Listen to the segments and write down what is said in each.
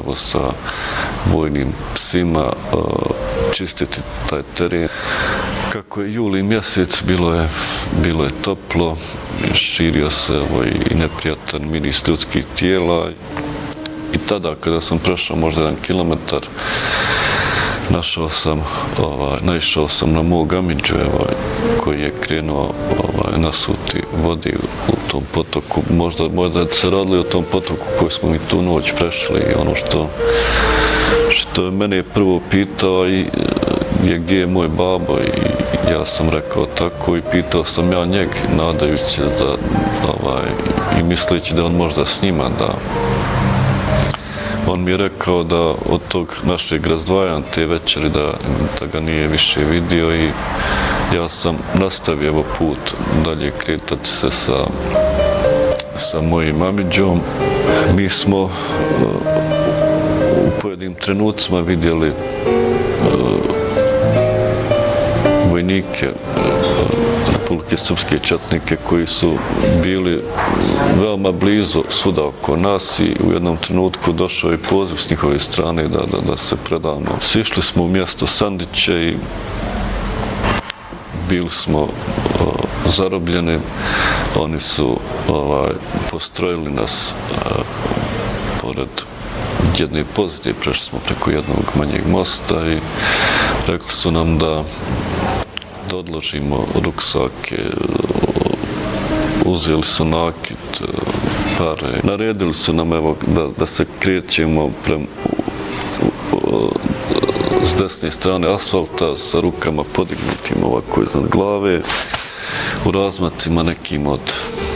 upravo sa vojnim psima čistiti taj teren. Kako je juli mjesec, bilo je toplo, širio se i neprijatan miris ljudskih tijela i tada kada sam prešao možda 1 kilometar, naišao sam na mog amidžu koji je krenuo nasuti vodi u tom potoku. Možda se radili o tom potoku koji smo mi tu noć prešli i ono što je mene prvo pitao je gdje je moj babo i ja sam rekao tako i pitao sam ja njeg nadajući se i misleći da on možda s njima da. On mi je rekao da od tog našeg razdvajanja te večeri da ga nije više vidio i ja sam nastavio put dalje kretati se sa mojim amidžom. Mi smo u pojedinim trenucima vidjeli vojnike Republike Srpske, četnike koji su bili veoma blizu svuda oko nas i u jednom trenutku došao je poziv s njihove strane da se predamo. Sišli smo u mjesto Sandiće i bili smo zarobljeni. Oni su postrojili nas pored jedne pozadije, prešli smo preko jednog manjeg mosta i rekli su nam da odložimo ruksake, uzeli su nakit, pare. Naredili su nam da se krećemo s desne strane asfalta sa rukama podignutim ovako iznad glave, u razmacima nekim od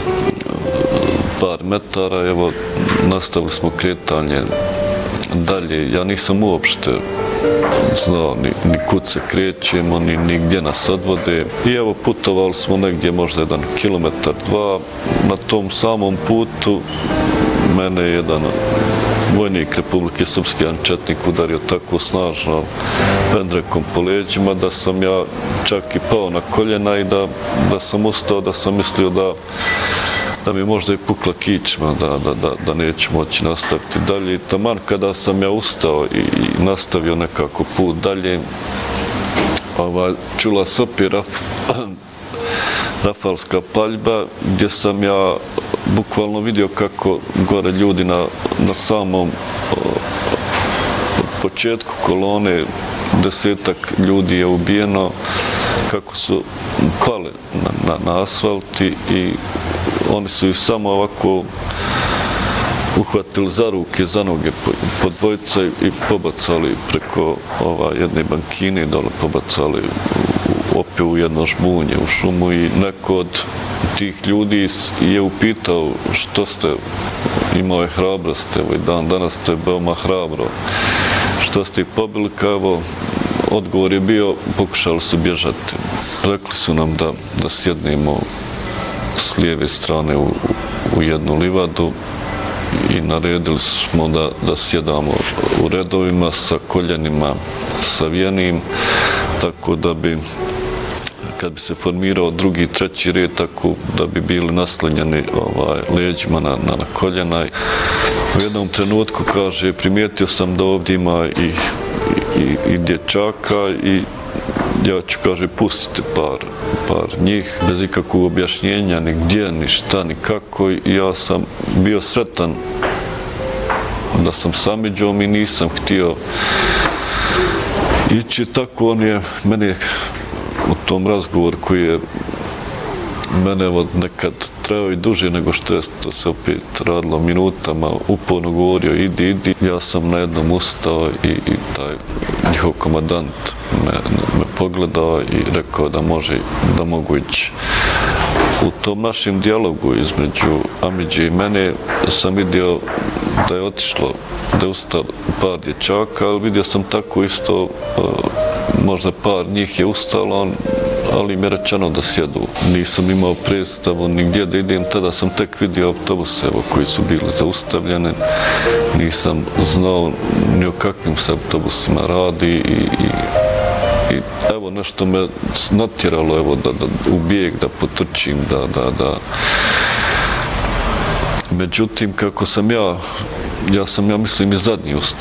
par metara. Evo, nastavili smo kretanje dalje. Ja nisam uopšte znao ni kud se krećemo, ni gdje nas odvode. I evo, putovali smo negdje možda 1 kilometar, 2. Na tom samom putu mene je jedan vojnik Republike Srpske, jedan četnik, udario tako snažno pendrekom po leđima da sam ja čak i pao na koljena i da sam ustao, da sam mislio da mi možda i pukla kičma, da neću moći nastaviti dalje. I taman kada sam ja ustao i nastavio nekako put dalje, čula se opet rafalska paljba, gdje sam ja bukvalno vidio kako gore ljudi na samom početku kolone, 10-ak ljudi je ubijeno, kako su pali na asfalti i oni su ih samo ovako uhvatili za ruke, za noge po dvojica i pobacali preko jedne bankine, dole pobacali opet u jedno žbunje, u šumu i neko od tih ljudi je upitao što ste, imao je hrabrost, evo i dan danas ste veoma hrabro, što ste ih pobili, kao odgovor je bio, pokušali su bježati. Rekli su nam da sjednemo s lijeve strane u jednu livadu i naredili smo da sjedamo u redovima sa koljenima savijenim, tako da bi, kad bi se formirao drugi, treći red, tako da bi bili naslonjeni leđima na koljena. U jednom trenutku, kaže, primijetio sam da ovdje ima i dječaka i ja ću, kaže, pustiti par njih, bez ikakvog objašnjenja, ni gdje, ni šta, ni kako. I ja sam bio sretan da sam s amidžom i nisam htio ići. Tako on je mene u tom razgovoru koji je mene nekad trajao i duže nego što je to se opet radilo minutama, uporno govorio idi. Ja sam na jednom ustao i taj njihov komandant me pogledao i rekao da mogu ići. U tom našem dijalogu između amidže i mene sam vidio da je otišlo, da je ustalo par dječaka, ali vidio sam tako isto, možda par njih je ustalo, ali im je rečeno da sjedu. Nisam imao predstavu ni gdje da idem, tada sam tek vidio autobuse koji su bili zaustavljeni. Nisam znao ni o kakvim se autobusima radi i evo nešto me natjeralo da u bijeg, da potrčim, da. Međutim, kako sam ja mislim i zadnji ustao.